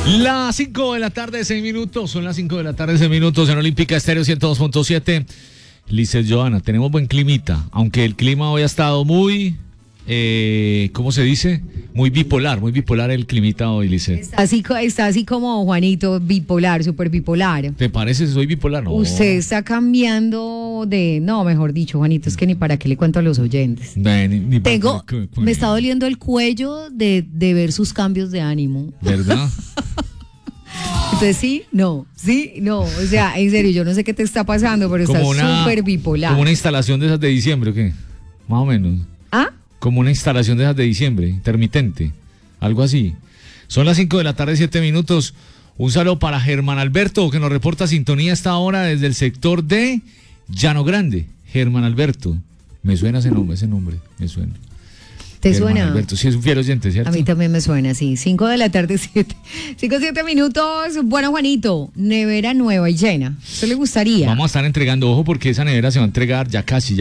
Las 5 de la tarde, 6 minutos. Son las 5 de la tarde, 6 minutos en Olímpica Estéreo 102.7. Lices Johanna, tenemos buen climita, aunque el clima hoy ha estado muy, ¿cómo se dice? Muy bipolar el climita hoy, Lice. Está así como Juanito, bipolar, súper bipolar. ¿Te parece que soy bipolar? No. Usted está cambiando de... No, mejor dicho, Juanito, es que ni para qué le cuento a los oyentes. Me está doliendo el cuello de ver sus cambios de ánimo. ¿Verdad? Entonces sí, no. O sea, en serio, yo no sé qué te está pasando, pero estás súper bipolar. Como una instalación de esas de diciembre, ¿o qué? Más o menos. ¿Ah? Como una instalación de esas de diciembre, intermitente. Algo así. Son las 5 de la tarde, 7 minutos. Un saludo para Germán Alberto, que nos reporta sintonía a esta hora desde el sector de Llano Grande. Germán Alberto. Me suena ese nombre, me suena. ¿Te Germán suena? Alberto, sí es un fiel oyente, ¿cierto? A mí también me suena, sí. 5 de la tarde, 7 minutos. Bueno, Juanito, nevera nueva y llena. ¿Eso le gustaría? Vamos a estar entregando, ojo, porque esa nevera se va a entregar ya casi.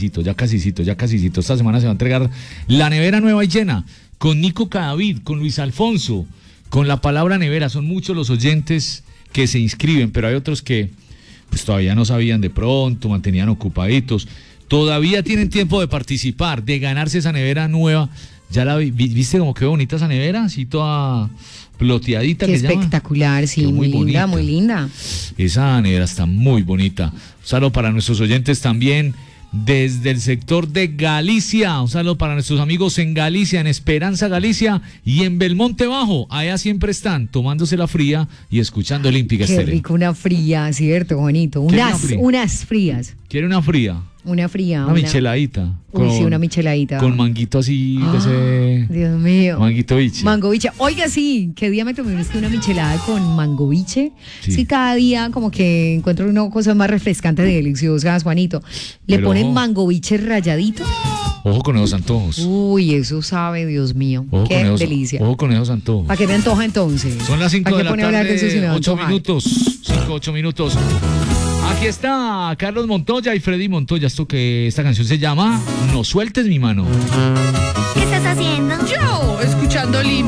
Esta semana se va a entregar la nevera nueva y llena, con Nico Cadavid, con Luis Alfonso, con la palabra nevera. Son muchos los oyentes que se inscriben, pero hay otros que pues todavía no sabían de pronto, mantenían ocupaditos. Todavía tienen tiempo de participar, de ganarse esa nevera nueva. ¿Ya la viste como qué bonita esa nevera? Así toda ploteadita. Qué espectacular, sí, muy linda, muy linda. Esa nevera está muy bonita. Un saludo para nuestros oyentes también desde el sector de Galicia. Un saludo para nuestros amigos en Galicia, en Esperanza, Galicia y en Belmonte Bajo. Allá siempre están tomándose la fría y escuchando Olímpica Estéreo. Qué rico, una fría, ¿cierto, Juanito? Unas frías. ¿Quiere una fría? Una fría. Una micheladita. Sí, una micheladita. Con manguito así, Dios mío. Manguito biche. Mango biche. Oiga, sí, ¿qué día me tomé una michelada con mango biche? Sí, cada día como que encuentro una cosa más refrescante y deliciosas, Juanito. Le ponen mango biche rayadito. Ojo con esos antojos. Uy, eso sabe, Dios mío. Qué delicia. Ojo con esos antojos. ¿Para qué me antoja entonces? Son las 5 de la tarde, 8 minutos. Aquí está Carlos Montoya y Freddy Montoya. Esta canción se llama No sueltes mi mano. ¿Qué estás haciendo? Yo, escuchando